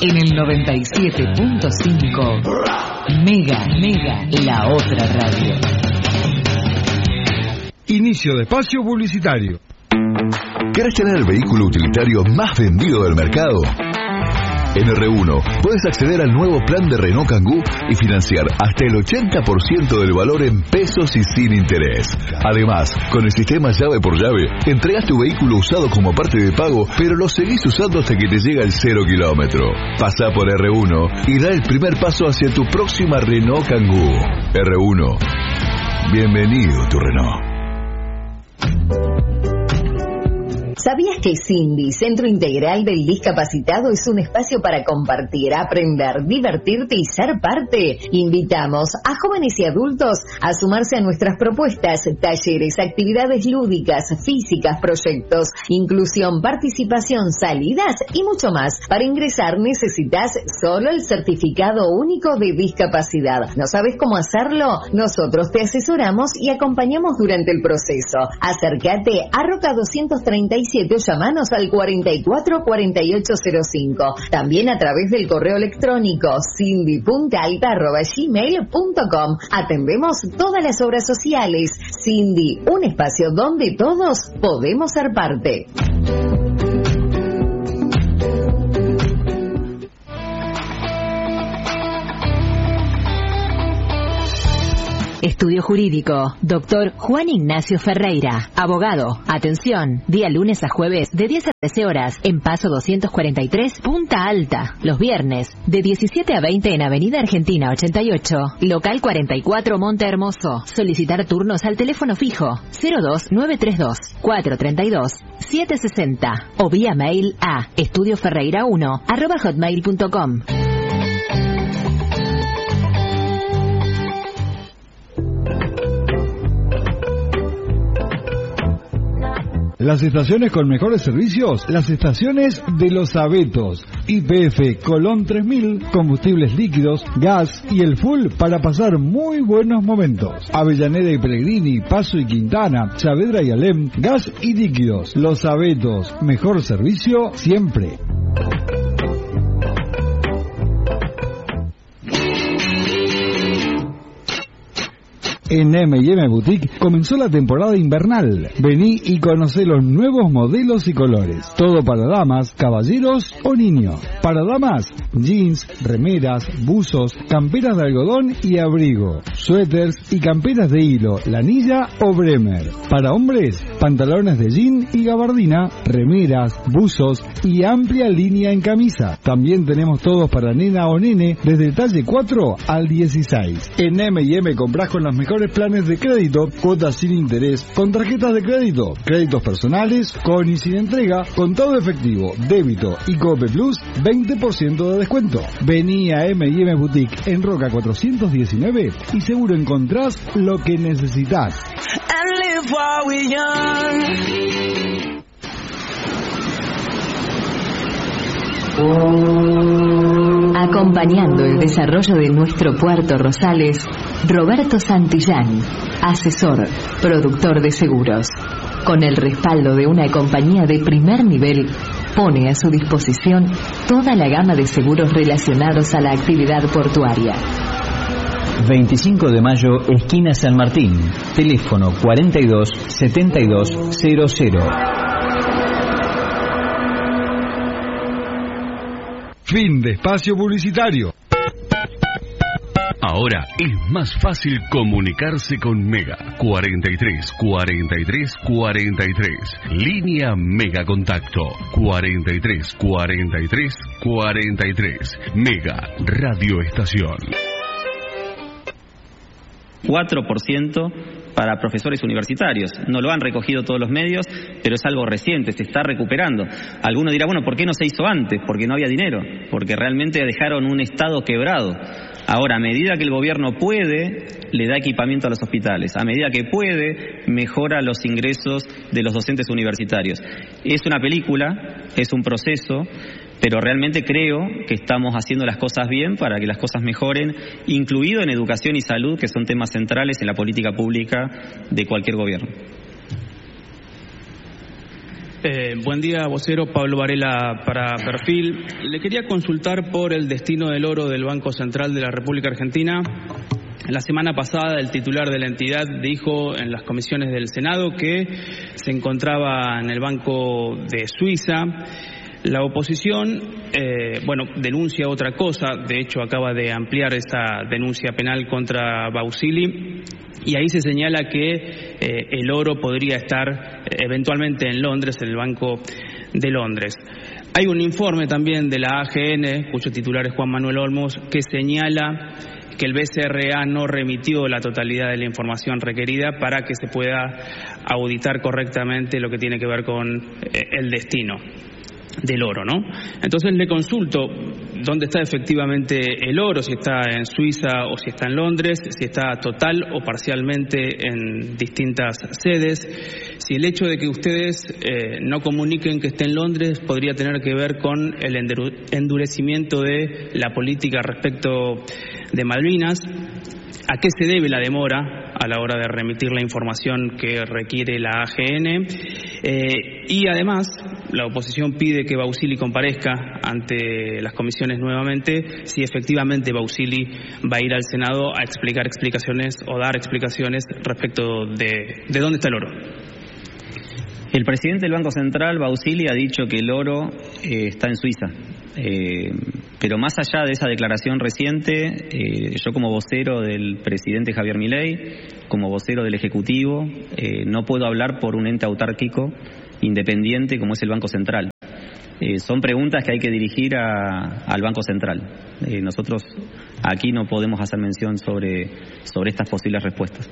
En el 97.5 Mega, la otra radio. Inicio de espacio publicitario. ¿Querés tener el vehículo utilitario más vendido del mercado? En R1 puedes acceder al nuevo plan de Renault Kangoo y financiar hasta el 80% del valor en pesos y sin interés. Además, con el sistema llave por llave, entregas tu vehículo usado como parte de pago, pero lo seguís usando hasta que te llega el 0 kilómetro. Pasá por R1 y da el primer paso hacia tu próxima Renault Kangoo. R1. Bienvenido tu Renault. ¿Sabías que Cindy, Centro Integral del Discapacitado, es un espacio para compartir, aprender, divertirte y ser parte? Invitamos a jóvenes y adultos a sumarse a nuestras propuestas, talleres, actividades lúdicas, físicas, proyectos, inclusión, participación, salidas y mucho más. Para ingresar necesitas solo el certificado único de discapacidad. ¿No sabes cómo hacerlo? Nosotros te asesoramos y acompañamos durante el proceso. Acércate a Roca 237 o llamanos al 444805. También a través del correo electrónico cindy.alta@gmail.com. Atendemos todas las obras sociales. Cindy, un espacio donde todos podemos ser parte. Estudio Jurídico, Dr. Juan Ignacio Ferreira, abogado. Atención, día lunes a jueves de 10 a 13 horas en Paso 243, Punta Alta. Los viernes de 17 a 20 en Avenida Argentina 88, local 44, Monte Hermoso. Solicitar turnos al teléfono fijo 02932 432 760 o vía mail a estudioferreira1@hotmail.com. Las estaciones con mejores servicios, las estaciones de Los Abetos. YPF Colón 3000, combustibles líquidos, gas y el full para pasar muy buenos momentos. Avellaneda y Pellegrini, Paso y Quintana, Saavedra y Alem, gas y líquidos. Los Abetos, mejor servicio siempre. En M&M Boutique comenzó la temporada invernal. Vení y conocé los nuevos modelos y colores. Todo para damas, caballeros o niños. Para damas, jeans, remeras, buzos, camperas de algodón y abrigo, suéteres y camperas de hilo, lanilla o bremer. Para hombres, pantalones de jean y gabardina, remeras, buzos y amplia línea en camisa. También tenemos todos para nena o nene desde el talle 4 al 16. En M&M comprás con las mejores planes de crédito, cuotas sin interés, con tarjetas de crédito, créditos personales, con y sin entrega, contado efectivo, débito y Cope Plus, 20% de descuento. Vení a M&M Boutique en Roca 419 y seguro encontrás lo que necesitas. Acompañando el desarrollo de nuestro Puerto Rosales, Roberto Santillán, asesor, productor de seguros. Con el respaldo de una compañía de primer nivel, pone a su disposición toda la gama de seguros relacionados a la actividad portuaria. 25 de mayo, esquina San Martín. Teléfono 42 72 00. Fin de espacio publicitario. Ahora es más fácil comunicarse con Mega. 43 43 43. Línea Mega Contacto. 43 43 43. Mega Radio Estación. 4% para profesores universitarios. No lo han recogido todos los medios, pero es algo reciente, se está recuperando. Alguno dirá, bueno, ¿por qué no se hizo antes? Porque no había dinero, porque realmente dejaron un Estado quebrado. Ahora, a medida que el gobierno puede, le da equipamiento a los hospitales. A medida que puede, mejora los ingresos de los docentes universitarios. Es una película, es un proceso, pero realmente creo que estamos haciendo las cosas bien para que las cosas mejoren, incluido en educación y salud, que son temas centrales en la política pública de cualquier gobierno. Buen día, vocero. Pablo Varela para Perfil. Le quería consultar por el destino del oro del Banco Central de la República Argentina. La semana pasada el titular de la entidad dijo en las comisiones del Senado que se encontraba en el Banco de Suiza. La oposición, denuncia otra cosa. De hecho, acaba de ampliar esta denuncia penal contra Bausili. Y ahí se señala que el oro podría estar eventualmente en Londres, en el Banco de Londres. Hay un informe también de la AGN, cuyo titular es Juan Manuel Olmos, que señala que el BCRA no remitió la totalidad de la información requerida para que se pueda auditar correctamente lo que tiene que ver con el destino del oro, ¿no? Entonces le consulto dónde está efectivamente el oro, si está en Suiza o si está en Londres, si está total o parcialmente en distintas sedes, si el hecho de que ustedes no comuniquen que esté en Londres podría tener que ver con el endurecimiento de la política respecto de Malvinas, a qué se debe la demora a la hora de remitir la información que requiere la AGN, y además la oposición pide que Bausili comparezca ante las comisiones nuevamente, si efectivamente Bausili va a ir al Senado a explicar explicaciones o dar explicaciones respecto de dónde está el oro. El presidente del Banco Central, Bausili, ha dicho que el oro está en Suiza. Pero más allá de esa declaración reciente, yo como vocero del presidente Javier Milei, como vocero del Ejecutivo, no puedo hablar por un ente autárquico independiente como es el Banco Central. Son preguntas que hay que dirigir al Banco Central. Nosotros aquí no podemos hacer mención sobre estas posibles respuestas.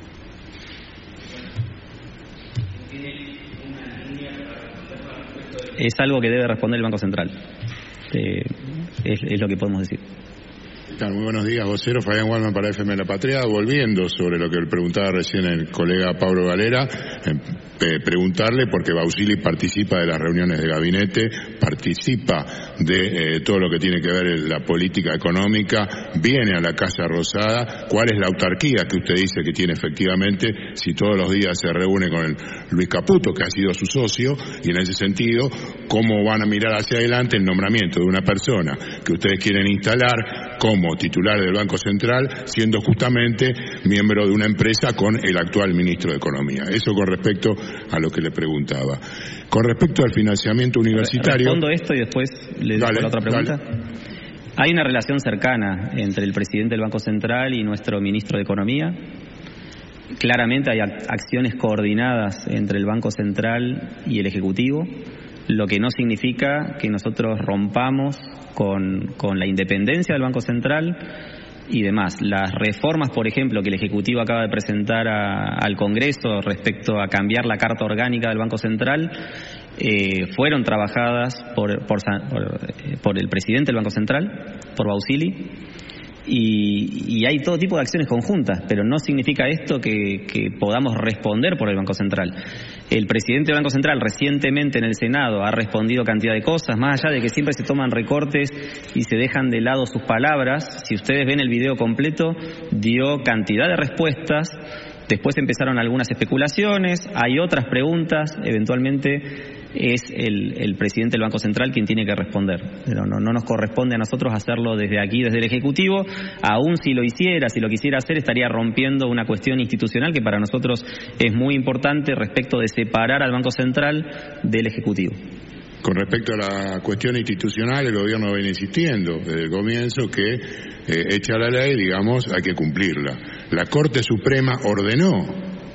Es algo que debe responder el Banco Central. Es lo que podemos decir. Muy buenos días, vocero. Fabián Waldman para FM La Patria. Volviendo sobre lo que le preguntaba recién el colega Pablo Galera, preguntarle, porque Bausili participa de las reuniones de gabinete, participa de todo lo que tiene que ver la política económica, viene a la Casa Rosada. ¿Cuál es la autarquía que usted dice que tiene efectivamente si todos los días se reúne con el Luis Caputo, que ha sido su socio? Y en ese sentido, ¿cómo van a mirar hacia adelante el nombramiento de una persona que ustedes quieren instalar como titular del Banco Central, siendo justamente miembro de una empresa con el actual ministro de Economía? Eso con respecto a lo que le preguntaba. Con respecto al financiamiento universitario... Respondo esto y después le doy la otra pregunta. Dale. Hay una relación cercana entre el presidente del Banco Central y nuestro ministro de Economía. Claramente hay acciones coordinadas entre el Banco Central y el Ejecutivo, lo que no significa que nosotros rompamos con la independencia del Banco Central y demás. Las reformas, por ejemplo, que el Ejecutivo acaba de presentar al Congreso respecto a cambiar la Carta Orgánica del Banco Central, fueron trabajadas por el presidente del Banco Central, por Bausili, y hay todo tipo de acciones conjuntas, pero no significa esto que podamos responder por el Banco Central. El presidente del Banco Central recientemente en el Senado ha respondido cantidad de cosas, más allá de que siempre se toman recortes y se dejan de lado sus palabras. Si ustedes ven el video completo, dio cantidad de respuestas. Después empezaron algunas especulaciones, hay otras preguntas, eventualmente es el presidente del Banco Central quien tiene que responder. Pero no nos corresponde a nosotros hacerlo desde aquí, desde el Ejecutivo. Aún si lo quisiera hacer, estaría rompiendo una cuestión institucional que para nosotros es muy importante respecto de separar al Banco Central del Ejecutivo. Con respecto a la cuestión institucional, el gobierno viene insistiendo desde el comienzo que hecha la ley, digamos, hay que cumplirla. La Corte Suprema ordenó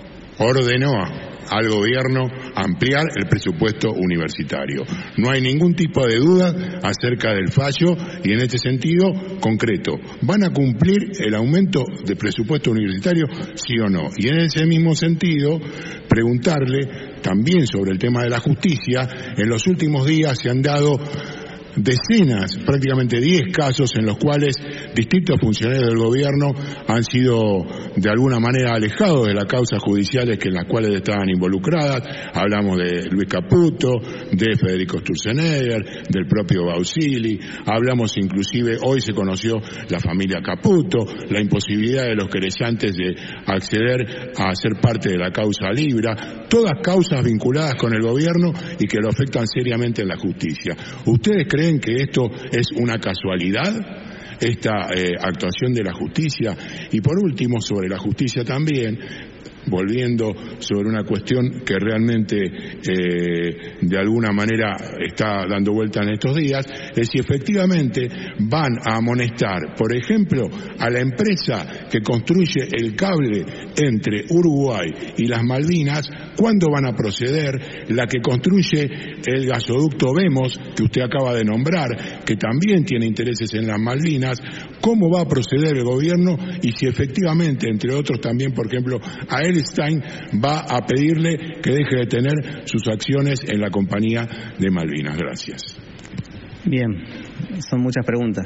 al gobierno ampliar el presupuesto universitario. No hay ningún tipo de duda acerca del fallo y en este sentido concreto, ¿van a cumplir el aumento de presupuesto universitario, sí o no? Y en ese mismo sentido, preguntarle también sobre el tema de la justicia. En los últimos días se han dado decenas, prácticamente 10 casos en los cuales distintos funcionarios del gobierno han sido de alguna manera alejados de las causas judiciales en las cuales estaban involucradas. Hablamos de Luis Caputo, de Federico Sturzenegger, del propio Bausili, hablamos inclusive, hoy se conoció la familia Caputo, la imposibilidad de los querellantes de acceder a ser parte de la causa Libra, todas causas vinculadas con el gobierno y que lo afectan seriamente en la justicia. ¿Ustedes creen que esto es una casualidad, esta actuación de la justicia? Y por último, sobre la justicia también, volviendo sobre una cuestión que realmente de alguna manera está dando vuelta en estos días, es si efectivamente van a amonestar, por ejemplo, a la empresa que construye el cable entre Uruguay y las Malvinas, ¿cuándo van a proceder? La que construye el gasoducto Vemos, que usted acaba de nombrar, que también tiene intereses en las Malvinas, ¿cómo va a proceder el gobierno? Y si efectivamente, entre otros también, por ejemplo, a Stein va a pedirle que deje de tener sus acciones en la compañía de Malvinas. Gracias. Bien, son muchas preguntas.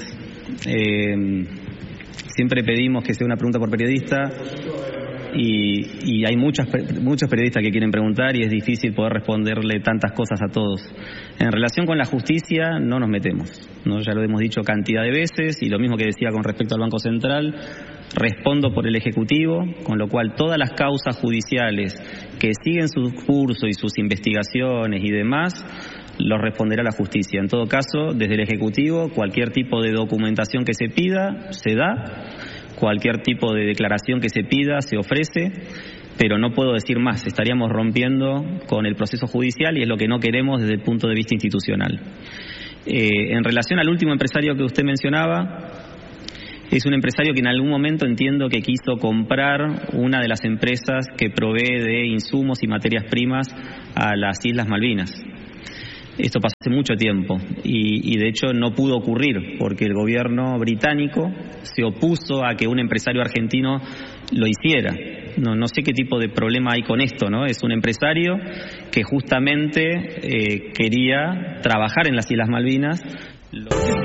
Siempre pedimos que sea una pregunta por periodista y hay muchos periodistas que quieren preguntar y es difícil poder responderle tantas cosas a todos. En relación con la justicia no nos metemos, ¿no? Ya lo hemos dicho cantidad de veces y lo mismo que decía con respecto al Banco Central. Respondo por el Ejecutivo, con lo cual todas las causas judiciales que siguen su curso y sus investigaciones y demás, los responderá la justicia. En todo caso, desde el Ejecutivo, cualquier tipo de documentación que se pida, se da, cualquier tipo de declaración que se pida, se ofrece, pero no puedo decir más, estaríamos rompiendo con el proceso judicial y es lo que no queremos desde el punto de vista institucional. En relación al último empresario que usted mencionaba, es un empresario que en algún momento entiendo que quiso comprar una de las empresas que provee de insumos y materias primas a las Islas Malvinas. Esto pasó hace mucho tiempo y de hecho no pudo ocurrir porque el gobierno británico se opuso a que un empresario argentino lo hiciera. No sé qué tipo de problema hay con esto, ¿no? Es un empresario que justamente quería trabajar en las Islas Malvinas.